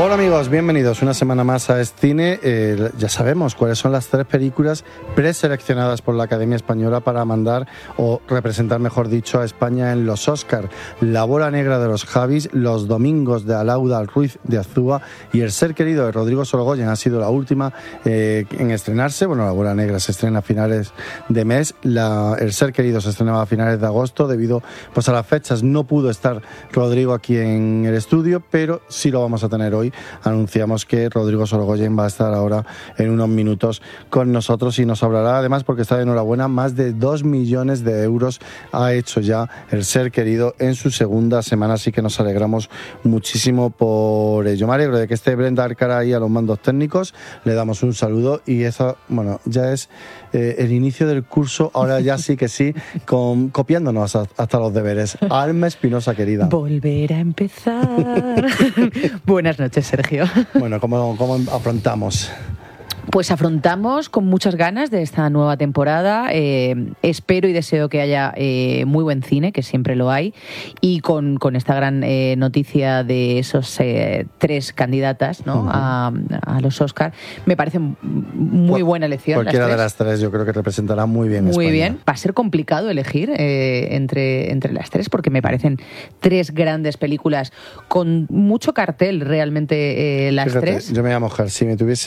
Hola amigos, bienvenidos una semana más a Escine. Ya sabemos cuáles son las 3 películas preseleccionadas por la Academia Española para mandar o representar, mejor dicho, a España en los Oscar. La bola negra de los Javis, Los domingos de Alauda Ruiz de Azúa y El ser querido de Rodrigo Sorogoyen ha sido la última en estrenarse. Bueno, la bola negra se estrena a finales de mes, El ser querido se estrenaba a finales de agosto. Debido pues a las fechas no pudo estar Rodrigo aquí en el estudio, pero sí lo vamos a tener hoy. Anunciamos que Rodrigo Sorogoyen va a estar ahora en unos minutos con nosotros y nos hablará, además, porque está de enhorabuena, más de 2 millones de euros ha hecho ya El ser querido en su segunda semana, así que nos alegramos muchísimo por ello. Me alegro de que esté Brenda Arcara ahí a los mandos técnicos, le damos un saludo y eso, bueno, ya es el inicio del curso, ahora ya sí que sí, copiándonos hasta los deberes. Alma Espinosa, querida. Volver a empezar. Buenas noches, Sergio. Bueno, ¿cómo afrontamos? Pues afrontamos con muchas ganas de esta nueva temporada. Espero y deseo que haya muy buen cine, que siempre lo hay, y con esta gran noticia de esos 3 candidatas, ¿no? a los Oscar. Me parece muy buena elección. Cualquiera de las 3 yo creo que representará muy bien España. Muy bien. Va a ser complicado elegir entre las 3 porque me parecen 3 grandes películas con mucho cartel realmente las. Fíjate, 3. Yo me voy a mojar. Si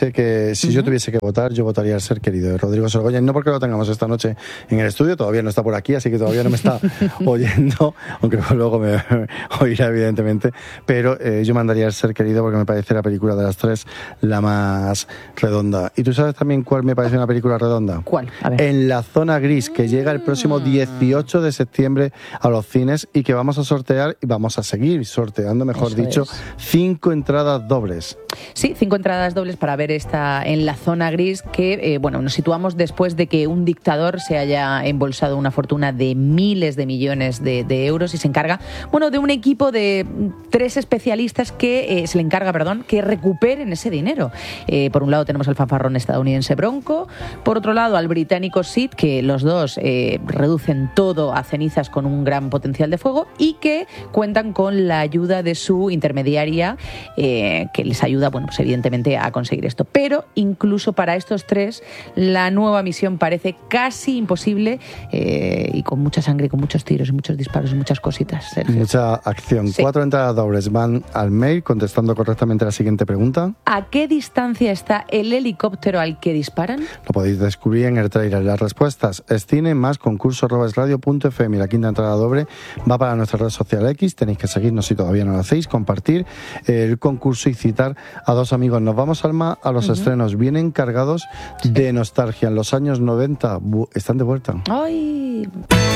yo tuviese que votar, yo votaría El ser querido de Rodrigo Sorogoyen, no porque lo tengamos esta noche en el estudio, todavía no está por aquí, así que todavía no me está oyendo, aunque luego me oirá evidentemente, pero yo mandaría El ser querido porque me parece la película de las 3 la más redonda. ¿Y tú sabes también cuál me parece una película redonda? ¿Cuál? A ver. En la zona gris, que llega el próximo 18 de septiembre a los cines y que vamos a sortear y vamos a seguir sorteando, mejor dicho, 5 entradas dobles. Sí, 5 entradas dobles para ver esta En la zona gris, que nos situamos después de que un dictador se haya embolsado una fortuna de miles de millones de euros y se encarga, de un equipo de 3 especialistas que se le encarga, que recuperen ese dinero. Por un lado tenemos al fanfarrón estadounidense Bronco, por otro lado al británico Sid, que los dos reducen todo a cenizas con un gran potencial de fuego y que cuentan con la ayuda de su intermediaria, que les ayuda, pues evidentemente a conseguir esto. Pero incluso para estos 3 la nueva misión parece casi imposible, y con mucha sangre, con muchos tiros y muchos disparos y muchas cositas, Sergio. Mucha acción. Sí. 4 entradas dobles van al mail contestando correctamente la siguiente pregunta. ¿A qué distancia está el helicóptero al que disparan? Lo podéis descubrir en el trailer. Las respuestas es cine más concurso@esradio.fm. La quinta entrada doble va para nuestra red social X. Tenéis que seguirnos si todavía no lo hacéis, compartir el concurso y citar a 2 amigos. Nos vamos, Alma, a los estrenos. Vienen cargados de nostalgia. En los años 90 están de vuelta. ¡Ay!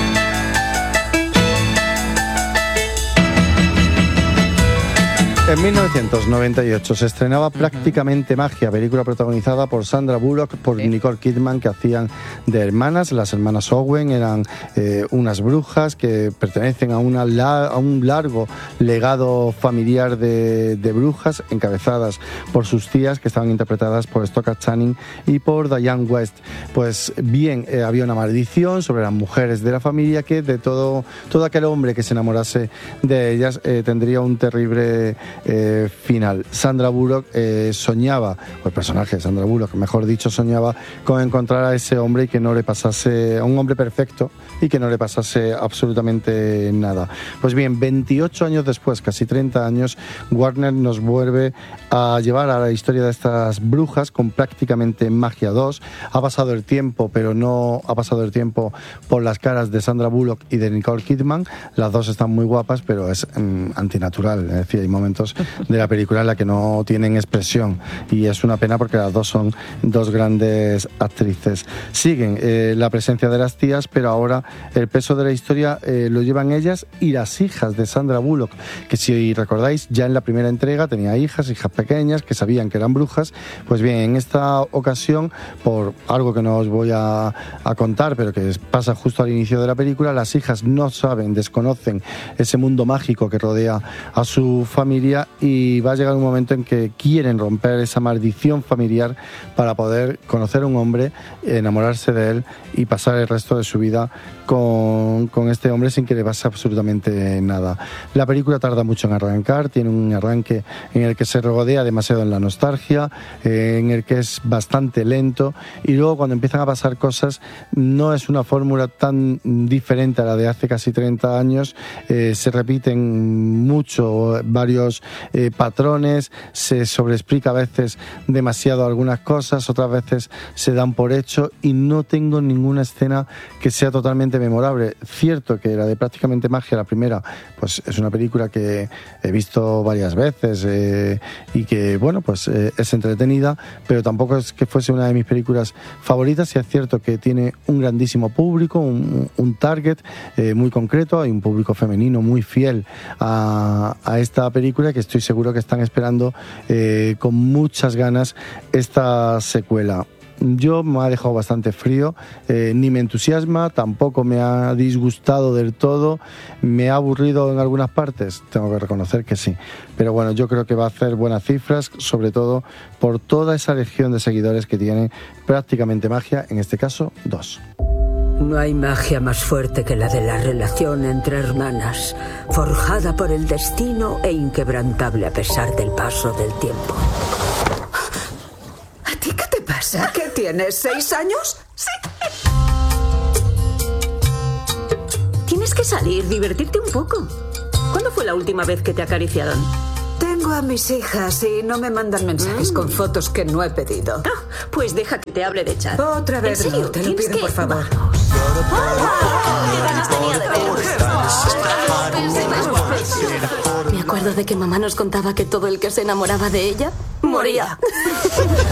En 1998 se estrenaba Prácticamente Magia, película protagonizada por Sandra Bullock, por Nicole Kidman, que hacían de hermanas. Las hermanas Owen eran unas brujas que pertenecen a un largo legado familiar de brujas, encabezadas por sus tías, que estaban interpretadas por Stockard Channing y por Diane West. Pues bien, había una maldición sobre las mujeres de la familia, que de todo aquel hombre que se enamorase de ellas tendría un terrible final. Sandra Bullock soñaba, o el personaje de Sandra Bullock, mejor dicho, soñaba con encontrar a ese hombre y que no le pasase, a un hombre perfecto, y que no le pasase absolutamente nada. Pues bien, 28 años después, casi 30 años, Warner nos vuelve a llevar a la historia de estas brujas con Prácticamente Magia 2. Ha pasado el tiempo, pero no ha pasado el tiempo por las caras de Sandra Bullock y de Nicole Kidman. Las dos están muy guapas, pero es antinatural. Es decir, hay momentos de la película en la que no tienen expresión y es una pena porque las dos son 2 grandes actrices. Siguen la presencia de las tías, pero ahora el peso de la historia lo llevan ellas y las hijas de Sandra Bullock, que si recordáis ya en la primera entrega tenía hijas pequeñas que sabían que eran brujas. Pues bien, en esta ocasión, por algo que no os voy a contar, pero que pasa justo al inicio de la película, las hijas no saben, desconocen ese mundo mágico que rodea a su familia familia y va a llegar un momento en que quieren romper esa maldición familiar para poder conocer a un hombre, enamorarse de él y pasar el resto de su vida con este hombre sin que le pase absolutamente nada. La película tarda mucho en arrancar, tiene un arranque en el que se rodea demasiado en la nostalgia, en el que es bastante lento, y luego cuando empiezan a pasar cosas no es una fórmula tan diferente a la de hace casi 30 años, se repiten mucho varios patrones, se sobreexplica a veces demasiado algunas cosas, otras veces se dan por hecho y no tengo ninguna escena que sea totalmente memorable. Cierto que la de Prácticamente Magia, la primera, pues es una película que he visto varias veces y que, bueno, pues es entretenida, pero tampoco es que fuese una de mis películas favoritas. Y es cierto que tiene un grandísimo público, un target muy concreto, hay un público femenino muy fiel a esta película, que estoy seguro que están esperando con muchas ganas esta secuela. Yo me ha dejado bastante frío, ni me entusiasma, tampoco me ha disgustado del todo, me ha aburrido en algunas partes, tengo que reconocer que sí, pero bueno, yo creo que va a hacer buenas cifras, sobre todo por toda esa legión de seguidores que tiene Prácticamente Magia, en este caso 2. No hay magia más fuerte que la de la relación entre hermanas, forjada por el destino e inquebrantable a pesar del paso del tiempo. ¿A ti qué te pasa? ¿Qué tienes, 6 años? Sí. Tienes que salir, divertirte un poco. ¿Cuándo fue la última vez que te acariciaron? Tengo a mis hijas y no me mandan mensajes con fotos que no he pedido. Pues deja que te hable de chat. Otra vez, ¿En serio? no, te lo pido, por favor. ¡Qué ganas tenía de ver! Me acuerdo de que mamá nos contaba que todo el que se enamoraba de ella moría.